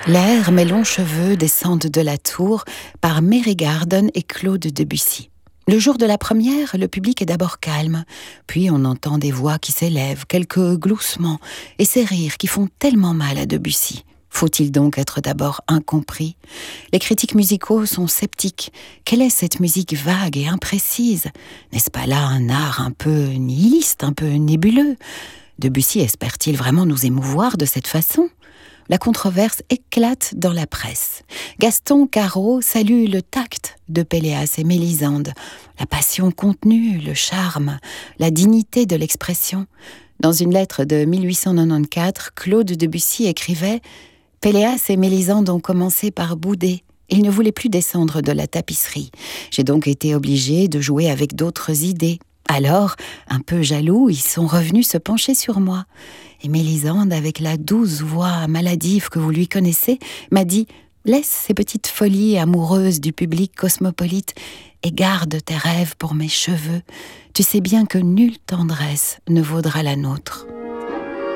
L'air, mes longs cheveux descendent de la tour par Mary Garden et Claude Debussy. Le jour de la première, le public est d'abord calme, puis on entend des voix qui s'élèvent, quelques gloussements et ces rires qui font tellement mal à Debussy. Faut-il donc être d'abord incompris ? Les critiques musicaux sont sceptiques. Quelle est cette musique vague et imprécise ? N'est-ce pas là un art un peu nihiliste, un peu nébuleux ? Debussy espère-t-il vraiment nous émouvoir de cette façon ? La controverse éclate dans la presse. Gaston Carreau salue le tact de Péléas et Mélisande, la passion contenue, le charme, la dignité de l'expression. Dans une lettre de 1894, Claude Debussy écrivait « Péléas et Mélisande ont commencé par bouder. Ils ne voulaient plus descendre de la tapisserie. J'ai donc été obligé de jouer avec d'autres idées. Alors, un peu jaloux, ils sont revenus se pencher sur moi. Et Mélisande, avec la douce voix maladive que vous lui connaissez, m'a dit « Laisse ces petites folies amoureuses du public cosmopolite et garde tes rêves pour mes cheveux. Tu sais bien que nulle tendresse ne vaudra la nôtre. »